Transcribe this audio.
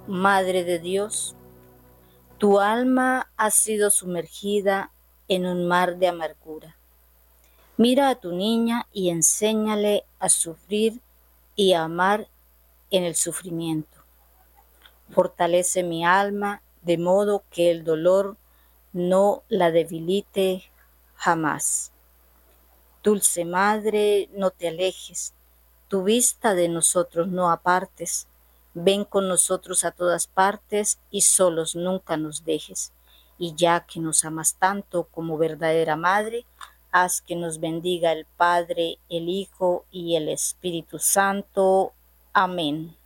Madre de Dios, tu alma ha sido sumergida en un mar de amargura. Mira a tu niña y enséñale a sufrir y a amar en el sufrimiento. Fortalece mi alma de modo que el dolor no la debilite jamás. Dulce Madre, no te alejes, tu vista de nosotros no apartes. Ven con nosotros a todas partes y solos nunca nos dejes. Y ya que nos amas tanto como verdadera Madre, haz que nos bendiga el Padre, el Hijo y el Espíritu Santo. Amén.